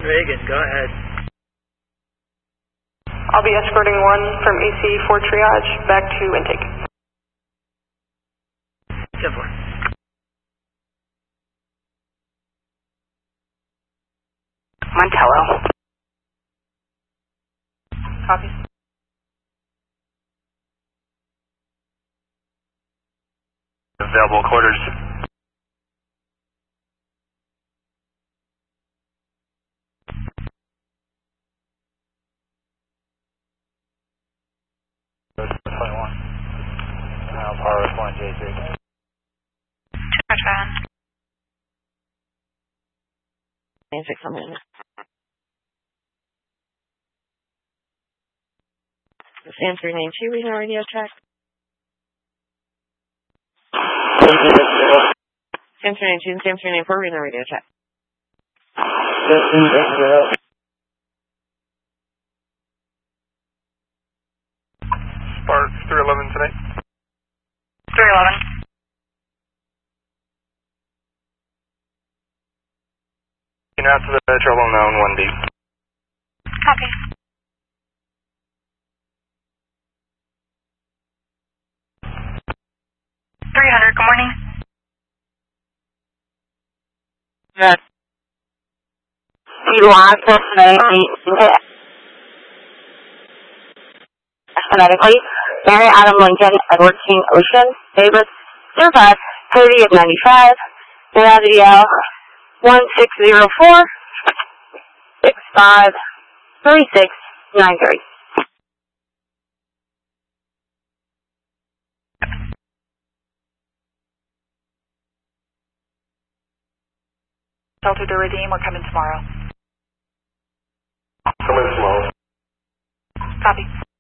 Reagan, go ahead. I'll be escorting 1 from AC for triage back to intake. 10-4. Montello. Copy. Available quarters. Now power response J3. Charge van. Music coming in. Sam 392, we know radio track. Sam 392 and Sam 394, we know radio track. Sparks 311 tonight. 311. Out to the trouble known 1D. Copy. Good morning. Yes. You want to say phonetically, Mary Adam Lincoln, Edward King Ocean, Davis, 05, 30 of 95, L 1604 65 3693. Delta to redeem, we're coming tomorrow. Coming tomorrow. Copy.